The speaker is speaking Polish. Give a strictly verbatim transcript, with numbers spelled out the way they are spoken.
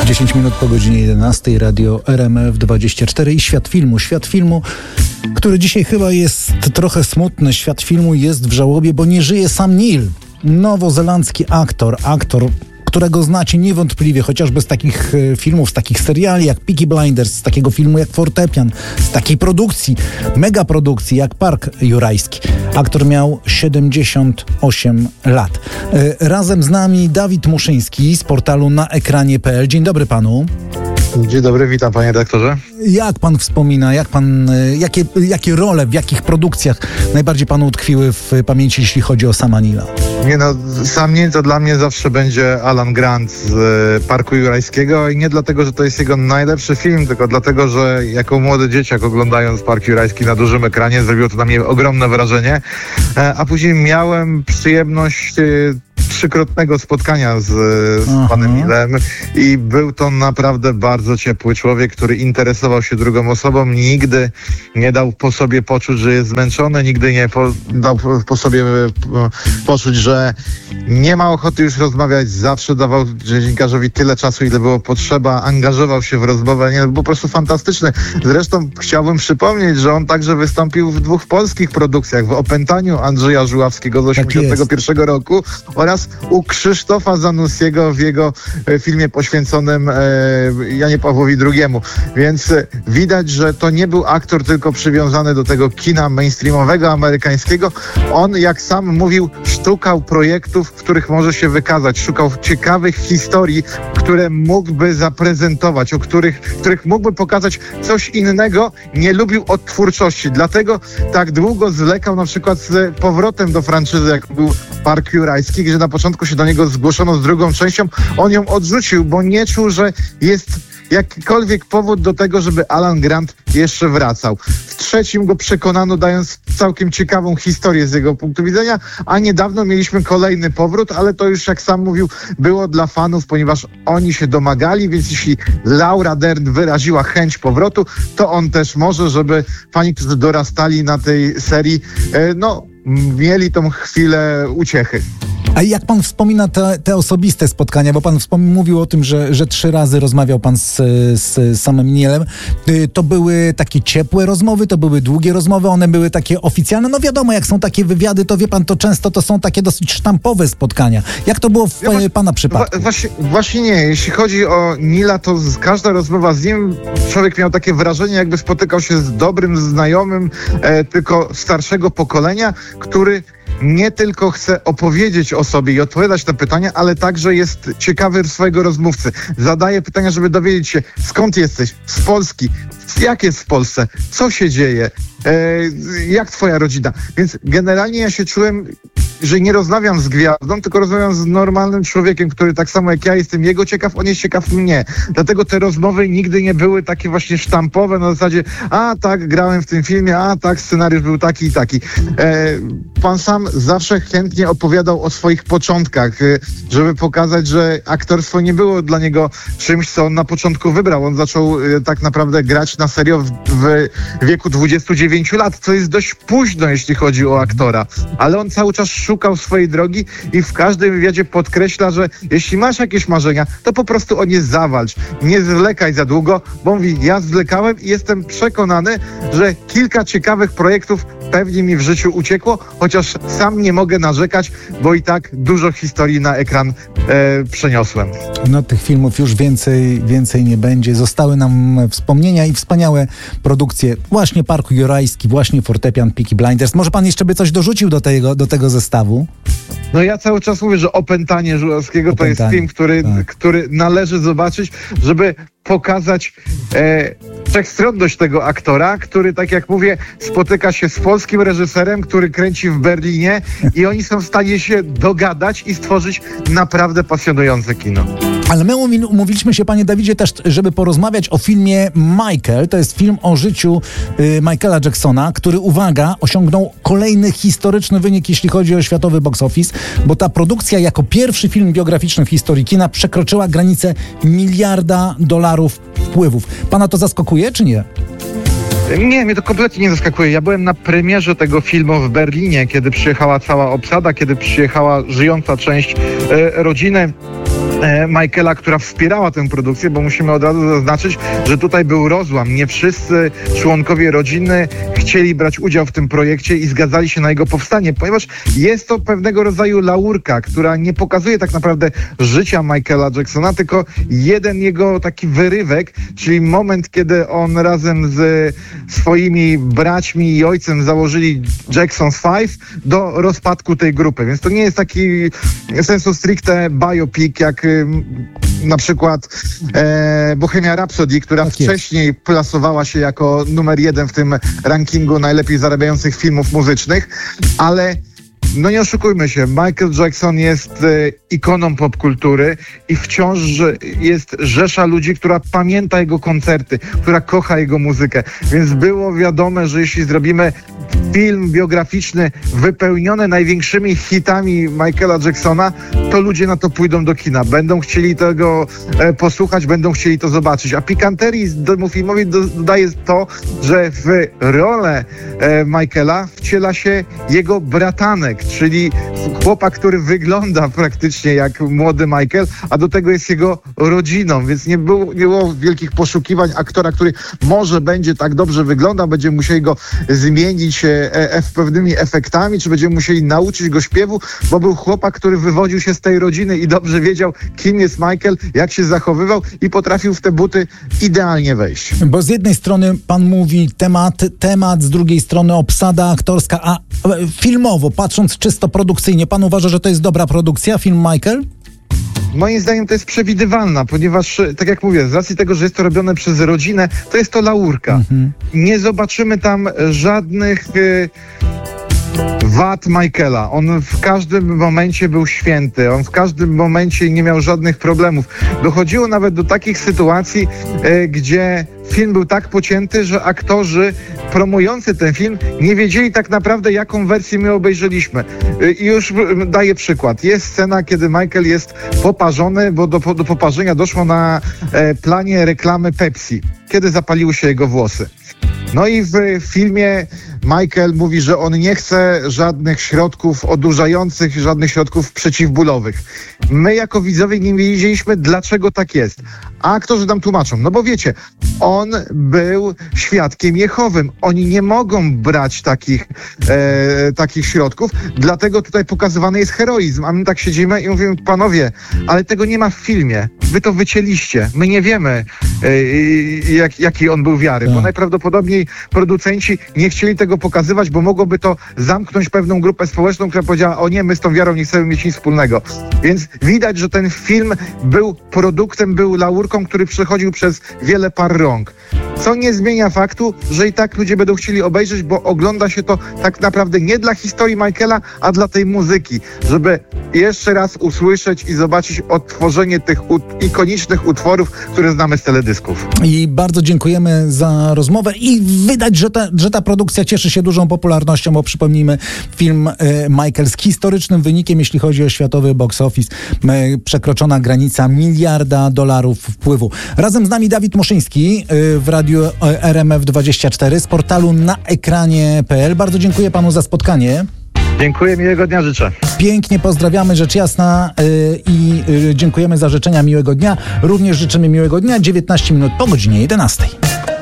dziesięć minut po godzinie jedenastej, radio R M F dwadzieścia cztery i Świat Filmu. Świat Filmu, który dzisiaj chyba jest trochę smutny. Świat Filmu jest w żałobie, bo nie żyje Sam Neill. Nowozelandzki aktor, aktor, którego znacie niewątpliwie chociażby z takich e, filmów, z takich seriali jak Peaky Blinders, z takiego filmu jak Fortepian, z takiej produkcji, mega produkcji jak Park Jurajski. Aktor miał siedemdziesiąt osiem lat. E, razem z nami Dawid Muszyński z portalu na ekranie kropka p l. Dzień dobry panu. Dzień dobry, witam panie redaktorze. Jak pan wspomina, jak pan, jakie, jakie role, w jakich produkcjach najbardziej panu utkwiły w pamięci, jeśli chodzi o Sama Neilla? Nie no, Sam Neill to dla mnie zawsze będzie Alan Grant z e, Parku Jurajskiego i nie dlatego, że to jest jego najlepszy film, tylko dlatego, że jako młody dzieciak oglądając Park Jurajski na dużym ekranie zrobiło to na mnie ogromne wrażenie, e, a później miałem przyjemność e, trzykrotnego spotkania z, z panem Neillem i był to naprawdę bardzo ciepły człowiek, który interesował się drugą osobą, nigdy nie dał po sobie poczuć, że jest zmęczony, nigdy nie po, dał po sobie po, poczuć, że nie ma ochoty już rozmawiać, zawsze dawał dziennikarzowi tyle czasu, ile było potrzeba, angażował się w rozmowę, nie, był po prostu fantastyczny. Zresztą chciałbym przypomnieć, że on także wystąpił w dwóch polskich produkcjach, w Opętaniu Andrzeja Żuławskiego z osiemdziesiątego pierwszego roku oraz u Krzysztofa Zanussiego w jego e, filmie poświęconym e, Janie Pawłowi drugiemu. Więc e, widać, że to nie był aktor tylko przywiązany do tego kina mainstreamowego, amerykańskiego. On, jak sam mówił, szukał projektów, w których może się wykazać. Szukał ciekawych historii, które mógłby zaprezentować, o których, których mógłby pokazać coś innego. Nie lubił odtwórczości. Dlatego tak długo zwlekał na przykład z powrotem do franczyzy, jak był Park Jurajski, gdzie na początku się do niego zgłoszono z drugą częścią. On ją odrzucił, bo nie czuł, że jest jakikolwiek powód do tego, żeby Alan Grant jeszcze wracał. W trzecim go przekonano, dając całkiem ciekawą historię z jego punktu widzenia, a niedawno mieliśmy kolejny powrót, ale to już, jak sam mówił, było dla fanów, ponieważ oni się domagali, więc jeśli Laura Dern wyraziła chęć powrotu, to on też może, żeby fani, którzy dorastali na tej serii, no, mieli tą chwilę uciechy. A jak pan wspomina te, te osobiste spotkania, bo pan wspom- mówił o tym, że, że trzy razy rozmawiał pan z, z Samem Neillem, to były takie ciepłe rozmowy, to były długie rozmowy, one były takie oficjalne. No wiadomo, jak są takie wywiady, to wie pan, to często to są takie dosyć sztampowe spotkania. Jak to było w ja właśnie, pana przypadku? Właśnie, właśnie nie. Jeśli chodzi o Neilla, to z, każda rozmowa z nim, człowiek miał takie wrażenie, jakby spotykał się z dobrym znajomym, e, tylko starszego pokolenia, który nie tylko chce opowiedzieć o sobie i odpowiadać na pytania, ale także jest ciekawy swojego rozmówcy. Zadaje pytania, żeby dowiedzieć się, skąd jesteś, z Polski, jak jest w Polsce, co się dzieje, e, jak twoja rodzina. Więc generalnie ja się czułem, że nie rozmawiam z gwiazdą, tylko rozmawiam z normalnym człowiekiem, który tak samo jak ja jestem jego ciekaw, on jest ciekaw mnie. Dlatego te rozmowy nigdy nie były takie właśnie sztampowe na zasadzie, a tak, grałem w tym filmie, a tak, scenariusz był taki i taki. E, pan Sam zawsze chętnie opowiadał o swoich początkach, e, żeby pokazać, że aktorstwo nie było dla niego czymś, co on na początku wybrał. On zaczął e, tak naprawdę grać na serio w, w wieku dwudziestu dziewięciu lat, co jest dość późno, jeśli chodzi o aktora. Ale on cały czas szukał swojej drogi i w każdym wywiadzie podkreśla, że jeśli masz jakieś marzenia, to po prostu o nie zawalcz. Nie zwlekaj za długo, bo mówi, ja zwlekałem i jestem przekonany, że kilka ciekawych projektów pewnie mi w życiu uciekło, chociaż sam nie mogę narzekać, bo i tak dużo historii na ekran e, przeniosłem. No tych filmów już więcej, więcej nie będzie. Zostały nam wspomnienia i wspaniałe produkcje. Właśnie Park Jurajski, właśnie Fortepian, Peaky Blinders. Może pan jeszcze by coś dorzucił do tego, do tego zestawu? No ja cały czas mówię, że Opętanie Żuławskiego to jest film, który, tak. który należy zobaczyć, żeby pokazać e, wszechstronność tego aktora, który, tak jak mówię, spotyka się z polskim reżyserem, który kręci w Berlinie i oni są w stanie się dogadać i stworzyć naprawdę pasjonujące kino. Ale my umówiliśmy się, panie Dawidzie, też, żeby porozmawiać o filmie Michael. To jest film o życiu y, Michaela Jacksona, który, uwaga, osiągnął kolejny historyczny wynik, jeśli chodzi o światowy box office, bo ta produkcja jako pierwszy film biograficzny w historii kina przekroczyła granicę miliarda dolarów wpływów. Pana to zaskakuje, czy nie? Nie, mnie to kompletnie nie zaskakuje. Ja byłem na premierze tego filmu w Berlinie, kiedy przyjechała cała obsada, kiedy przyjechała żyjąca część e, rodziny. Michaela, która wspierała tę produkcję, bo musimy od razu zaznaczyć, że tutaj był rozłam. Nie wszyscy członkowie rodziny chcieli brać udział w tym projekcie i zgadzali się na jego powstanie, ponieważ jest to pewnego rodzaju laurka, która nie pokazuje tak naprawdę życia Michaela Jacksona, tylko jeden jego taki wyrywek, czyli moment, kiedy on razem z swoimi braćmi i ojcem założyli Jackson's Five do rozpadku tej grupy. Więc to nie jest taki sensu stricte biopic, jak na przykład e, Bohemia Rhapsody, która tak wcześniej jest. Plasowała się jako numer jeden w tym rankingu najlepiej zarabiających filmów muzycznych, ale no nie oszukujmy się, Michael Jackson jest e, ikoną popkultury i wciąż jest rzesza ludzi, która pamięta jego koncerty, która kocha jego muzykę, więc było wiadome, że jeśli zrobimy film biograficzny wypełniony największymi hitami Michaela Jacksona, to ludzie na to pójdą do kina. Będą chcieli tego e, posłuchać, będą chcieli to zobaczyć. A pikanterii temu filmowi dodaje to, że w rolę e, Michaela wciela się jego bratanek, czyli chłopak, który wygląda praktycznie jak młody Michael, a do tego jest jego rodziną, więc nie było, nie było wielkich poszukiwań aktora, który może będzie tak dobrze wyglądał, będziemy musieli go zmienić e, pewnymi efektami, czy będziemy musieli nauczyć go śpiewu, bo był chłopak, który wywodził się z tej rodziny i dobrze wiedział, kim jest Michael, jak się zachowywał i potrafił w te buty idealnie wejść. Bo z jednej strony pan mówi temat, temat, z drugiej strony obsada aktorska, a filmowo, patrząc czysto produkcyjnie, pan uważa, że to jest dobra produkcja, film Michael? Moim zdaniem to jest przewidywalna, ponieważ, tak jak mówię, z racji tego, że jest to robione przez rodzinę, to jest to laurka. Mhm. Nie zobaczymy tam żadnych y, wad Michaela. On w każdym momencie był święty, on w każdym momencie nie miał żadnych problemów. Dochodziło nawet do takich sytuacji, y, gdzie film był tak pocięty, że aktorzy promujący ten film nie wiedzieli tak naprawdę, jaką wersję my obejrzeliśmy. I już daję przykład. Jest scena, kiedy Michael jest poparzony, bo do, do poparzenia doszło na e, planie reklamy Pepsi, kiedy zapaliły się jego włosy. No i w filmie Michael mówi, że on nie chce żadnych środków odurzających, żadnych środków przeciwbólowych. My jako widzowie nie wiedzieliśmy, dlaczego tak jest. A aktorzy nam tłumaczą, no bo wiecie, on był świadkiem Jehowym. Oni nie mogą brać takich, e, takich środków, dlatego tutaj pokazywany jest heroizm. A my tak siedzimy i mówimy, panowie, ale tego nie ma w filmie. Wy to wycięliście. My nie wiemy, e, jak, jaki on był wiary, bo najprawdopodobniej producenci nie chcieli tego pokazywać, bo mogłoby to zamknąć pewną grupę społeczną, która powiedziała, o nie, my z tą wiarą nie chcemy mieć nic wspólnego. Więc widać, że ten film był produktem, był laurką, który przechodził przez wiele par rąk. Co nie zmienia faktu, że i tak ludzie będą chcieli obejrzeć, bo ogląda się to tak naprawdę nie dla historii Michaela, a dla tej muzyki, żeby jeszcze raz usłyszeć i zobaczyć odtworzenie tych ut- ikonicznych utworów, które znamy z teledysków. I bardzo dziękujemy za rozmowę i widać, że ta, że ta produkcja cieszy się dużą popularnością, bo przypomnijmy, film e, Michael z historycznym wynikiem, jeśli chodzi o światowy box office, e, przekroczona granica miliarda dolarów wpływu. Razem z nami Dawid Muszyński e, w Radiu R M F dwadzieścia cztery z portalu na ekranie kropka p l. Bardzo dziękuję panu za spotkanie. Dziękuję, miłego dnia życzę. Pięknie pozdrawiamy, rzecz jasna yy, i yy, dziękujemy za życzenia miłego dnia. Również życzymy miłego dnia, dziewiętnaście minut po godzinie jedenastej.